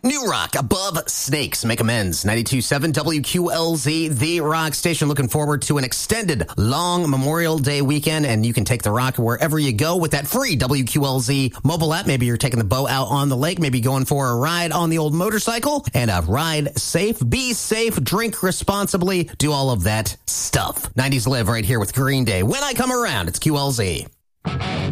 New Rock, Above Snakes, make amends. 92.7 WQLZ, the rock station. Looking forward to an extended long Memorial Day weekend, and you can take the rock wherever you go with that free WQLZ mobile app. Maybe you're taking the boat out on the lake, maybe going for a ride on the old motorcycle, and ride safe, be safe, drink responsibly, do all of that stuff. 90s Live right here with Green Day. When I come around, it's QLZ.